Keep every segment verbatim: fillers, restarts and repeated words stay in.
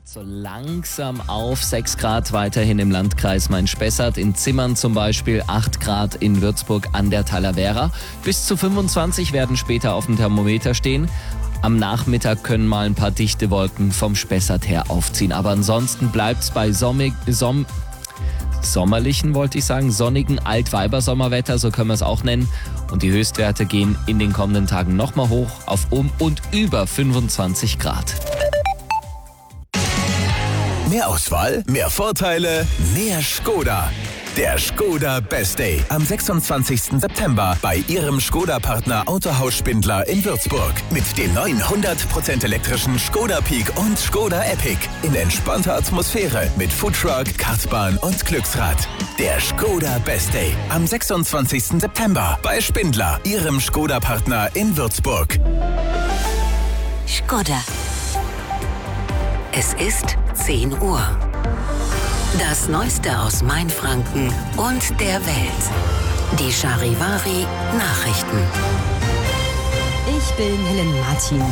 jetzt so langsam auf. sechs Grad weiterhin im Landkreis Main-Spessart, in Zimmern zum Beispiel, acht Grad in Würzburg an der Talavera. Bis zu fünfundzwanzig werden später auf dem Thermometer stehen. Am Nachmittag können mal ein paar dichte Wolken vom Spessart her aufziehen. Aber ansonsten bleibt es bei sommig, som, sommerlichen, wollte ich sagen, sonnigen Altweibersommerwetter, so können wir es auch nennen. Und die Höchstwerte gehen in den kommenden Tagen nochmal hoch auf um und über fünfundzwanzig Grad. Mehr Auswahl, mehr Vorteile, mehr Skoda. Der Skoda Best Day am sechsundzwanzigsten September bei Ihrem Skoda-Partner Autohaus Spindler in Würzburg. Mit den neuen hundert Prozent elektrischen Skoda Peak und Skoda Epic. In entspannter Atmosphäre mit Foodtruck, Kartbahn und Glücksrad. Der Skoda Best Day am sechsundzwanzigsten September bei Spindler, Ihrem Skoda-Partner in Würzburg. Skoda. Es ist zehn Uhr. Das Neueste aus Mainfranken und der Welt. Die Charivari Nachrichten. Ich bin Helen Martin.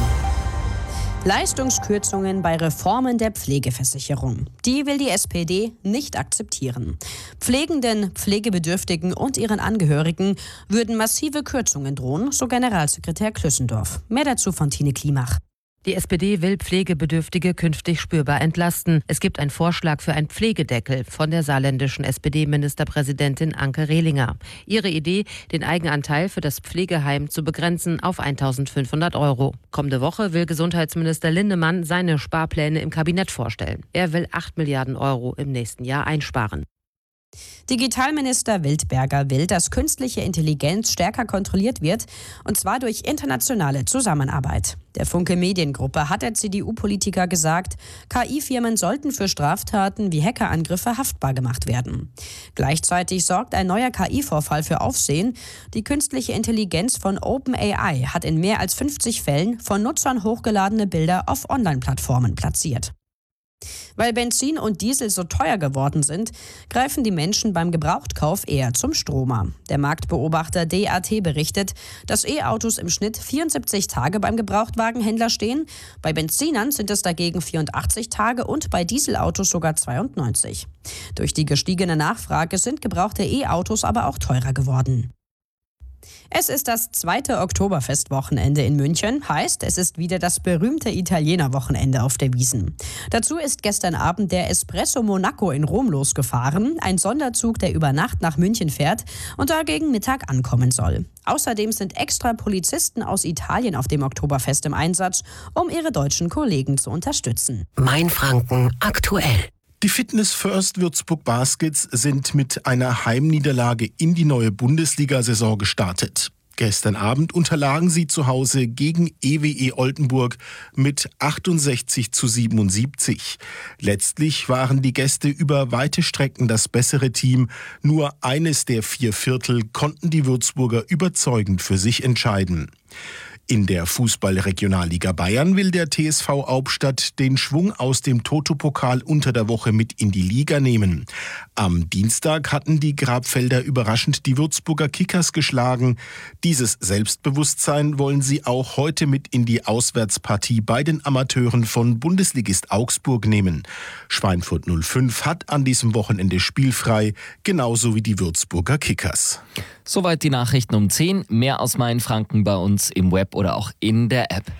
Leistungskürzungen bei Reformen der Pflegeversicherung. Die will die S P D nicht akzeptieren. Pflegenden, Pflegebedürftigen und ihren Angehörigen würden massive Kürzungen drohen, so Generalsekretär Klüssendorf. Mehr dazu von Tine Klimach. Die S P D will Pflegebedürftige künftig spürbar entlasten. Es gibt einen Vorschlag für einen Pflegedeckel von der saarländischen S P D-Ministerpräsidentin Anke Rehlinger. Ihre Idee, den Eigenanteil für das Pflegeheim zu begrenzen auf eintausendfünfhundert Euro. Kommende Woche will Gesundheitsminister Lindemann seine Sparpläne im Kabinett vorstellen. Er will acht Milliarden Euro im nächsten Jahr einsparen. Digitalminister Wildberger will, dass künstliche Intelligenz stärker kontrolliert wird, und zwar durch internationale Zusammenarbeit. Der Funke Mediengruppe hat der C D U-Politiker gesagt, K I-Firmen sollten für Straftaten wie Hackerangriffe haftbar gemacht werden. Gleichzeitig sorgt ein neuer K I-Vorfall für Aufsehen. Die künstliche Intelligenz von OpenAI hat in mehr als fünfzig Fällen von Nutzern hochgeladene Bilder auf Online-Plattformen platziert. Weil Benzin und Diesel so teuer geworden sind, greifen die Menschen beim Gebrauchtkauf eher zum Stromer. Der Marktbeobachter D A T berichtet, dass E-Autos im Schnitt vierundsiebzig Tage beim Gebrauchtwagenhändler stehen. Bei Benzinern sind es dagegen vierundachtzig Tage und bei Dieselautos sogar zweiundneunzig. Durch die gestiegene Nachfrage sind gebrauchte E-Autos aber auch teurer geworden. Es ist das zweite Oktoberfestwochenende in München, heißt, es ist wieder das berühmte Italienerwochenende auf der Wiesn. Dazu ist gestern Abend der Espresso Monaco in Rom losgefahren, ein Sonderzug, der über Nacht nach München fährt und da gegen Mittag ankommen soll. Außerdem sind extra Polizisten aus Italien auf dem Oktoberfest im Einsatz, um ihre deutschen Kollegen zu unterstützen. Mainfranken aktuell. Die Fitness First Würzburg Baskets sind mit einer Heimniederlage in die neue Bundesliga-Saison gestartet. Gestern Abend unterlagen sie zu Hause gegen E W E Oldenburg mit achtundsechzig zu siebenundsiebzig. Letztlich waren die Gäste über weite Strecken das bessere Team. Nur eines der vier Viertel konnten die Würzburger überzeugend für sich entscheiden. In der Fußball-Regionalliga Bayern will der T S V Hauptstadt den Schwung aus dem Toto-Pokal unter der Woche mit in die Liga nehmen. Am Dienstag hatten die Grabfelder überraschend die Würzburger Kickers geschlagen. Dieses Selbstbewusstsein wollen sie auch heute mit in die Auswärtspartie bei den Amateuren von Bundesligist Augsburg nehmen. Schweinfurt null fünf hat an diesem Wochenende spielfrei, genauso wie die Würzburger Kickers. Soweit die Nachrichten um zehn. Mehr aus Mainfranken bei uns im Web oder auch in der App.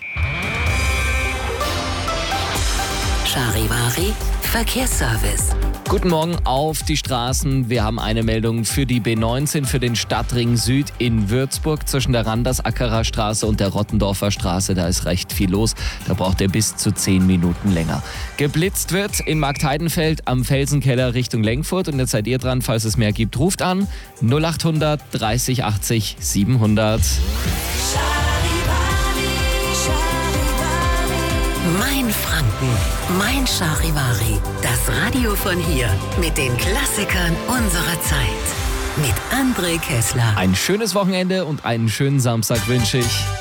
Charivari Verkehrsservice. Guten Morgen auf die Straßen. Wir haben eine Meldung für die B neunzehn, für den Stadtring Süd in Würzburg zwischen der Randers-Ackerer Straße und der Rottendorfer Straße. Da ist recht viel los. Da braucht ihr bis zu zehn Minuten länger. Geblitzt wird in Marktheidenfeld am Felsenkeller Richtung Lengfurt. Und jetzt seid ihr dran, falls es mehr gibt. Ruft an null achthundert dreißig achtzig siebenhundert. Mainfranken, Mein Charivari. Das Radio von hier mit den Klassikern unserer Zeit. Mit André Kessler. Ein schönes Wochenende und einen schönen Samstag wünsche ich.